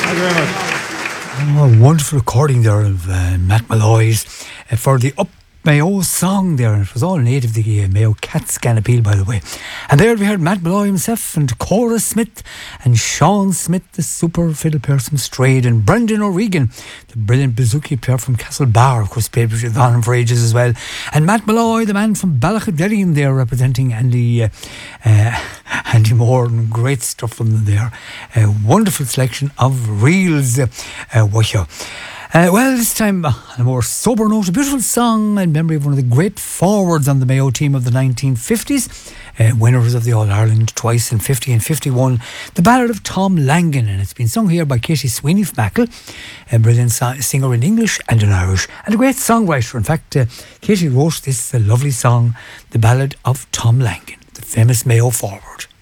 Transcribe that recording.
Thank you very much. Oh, a wonderful recording there of Matt Malloy's for the Up Mayo song there. And it was all native, the Mayo Cat Scan Appeal, by the way. And there we heard Matt Malloy himself and Cora Smith and Sean Smith, the super fiddle player from Strayed, and Brendan O'Regan, the brilliant bouzouki player from Castlebar, of course, played with Yvonne for ages as well. And Matt Malloy, the man from Ballacaderian there, representing Andy Moore, and great stuff from them there. A wonderful selection of reels. Well, this time on a more sober note, a beautiful song in memory of one of the great forwards on the Mayo team of the 1950s, winners of the All-Ireland twice in 50 and 51, the ballad of Tom Langan, and it's been sung here by Katie Sweeney of Mackle, a brilliant singer in English and in Irish, and a great songwriter. In fact, Katie wrote this lovely song, the ballad of Tom Langan, the famous Mayo forward.